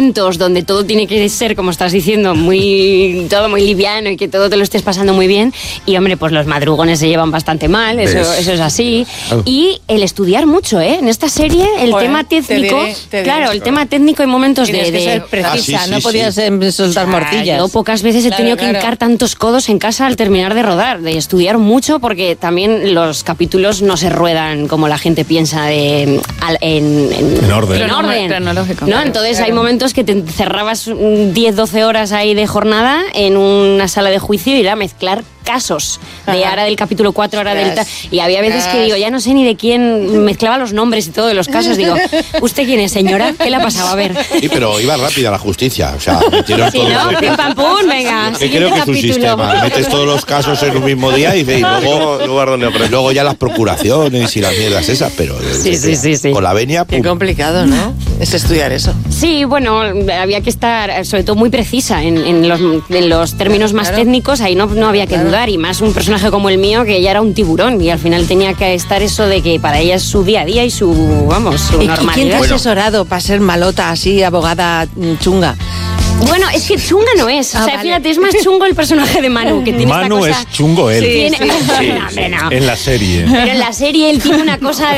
momentos donde todo tiene que ser, como estás diciendo, todo muy liviano y que todo te lo estés pasando muy bien. Y hombre, pues los madrugones se llevan bastante mal, eso es así. Y el estudiar mucho, en esta serie el tema técnico, el tema técnico hay momentos tienes que ser precisa, no podías soltar morcillas. Yo pocas veces he tenido que hincar tantos codos en casa al terminar de rodar, de estudiar mucho, porque también los capítulos no se ruedan como la gente piensa en orden. Cronológico. ¿No? Entonces hay momentos que te encerrabas 10-12 horas ahí de jornada en una sala de juicio y era mezclar casos de ahora del capítulo 4, ahora del y había veces que digo, ya no sé ni de quién, mezclaba los nombres y todo de los casos, digo, ¿usted quién es, señora? ¿Qué le ha pasado? A ver. Sí, pero iba rápida la justicia, o sea, metieron sí, ¿no? Pim pam pum, venga, creo que es un sistema, metes todos los casos en un mismo día y luego ya las procuraciones y las mierdas esas, pero sí. Con la venia, qué complicado, ¿no? Es estudiar eso. Sí, bueno, había que estar sobre todo muy precisa en los términos más técnicos, ahí no había que dudar, y más un personaje como el mío que ya era un tiburón y al final tenía que estar eso de que para ella es su día a día y su normalidad. ¿Y quién te ha asesorado para ser malota así, abogada chunga? Bueno, es que chunga no es. O sea, fíjate, es más chungo el personaje de Manu, que tiene Manu esta cosa... es chungo él. Sí. No. En la serie. Pero en la serie él tiene una cosa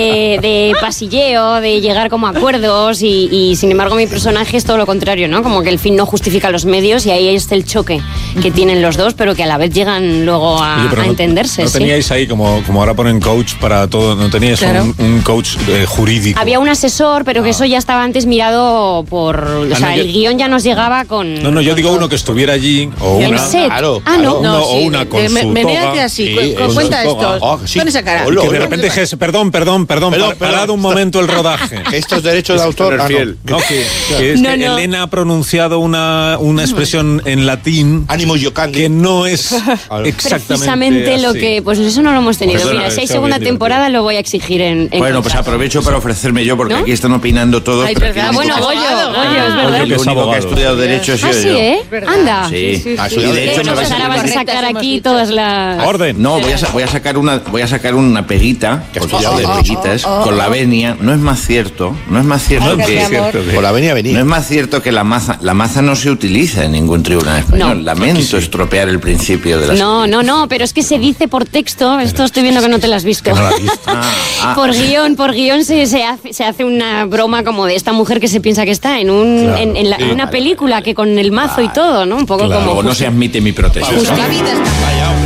de pasilleo, de llegar como a acuerdos y sin embargo mi personaje es todo lo contrario, ¿no? Como que el fin no justifica los medios y ahí está el choque que tienen los dos, pero que a la vez llegan luego a entenderse. ¿No teníais ahí, como ahora ponen coach para todo, no teníais un coach jurídico? Había un asesor, pero que eso ya estaba antes mirado por... O sea, el guión ya nos llegaba con... No, yo digo uno que estuviera allí, o una... Claro. O una con su toga. Así, cuenta esto. Con esa cara. Que de repente dijese, perdón, parad un momento el rodaje. Estos derechos de autor... No, que Elena ha pronunciado una expresión en latín que no es exactamente precisamente lo así. que... Pues eso no lo hemos tenido. Mira, si hay segunda temporada lo voy a exigir en bueno, pues aprovecho para ofrecerme yo, porque aquí están opinando todos. Ay, verdad. Bueno, Goyo, es verdad. El único que ha estudiado Derecho yo. ¿Sí, Anda. Sí. Y de hecho bueno, pues ahora vas a sacar aquí todas las... Orden. No, voy a sacar una peguita, de peguitas, con la venia. No es más cierto que... Con la venia venir. No es más cierto que la maza no se utiliza en ningún tribunal español. Lamento estropear el principio de la serie. No, pero es que se dice por texto, esto estoy viendo que no te lo has visto. Que no la has visto. Por guión se hace una broma como de esta mujer que se piensa que está en una película que con el mazo y todo, ¿no? Un poco como... Luego no se admite mi protesta. La vida está...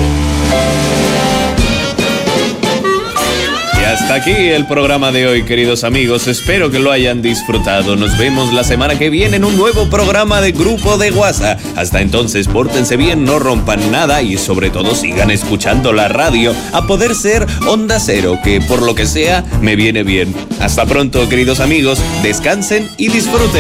Y hasta aquí el programa de hoy, queridos amigos. Espero que lo hayan disfrutado. Nos vemos la semana que viene en un nuevo programa de Grupo de WhatsApp. Hasta entonces, pórtense bien, no rompan nada y sobre todo sigan escuchando la radio, a poder ser Onda Cero, que por lo que sea me viene bien. Hasta pronto, queridos amigos. Descansen y disfruten.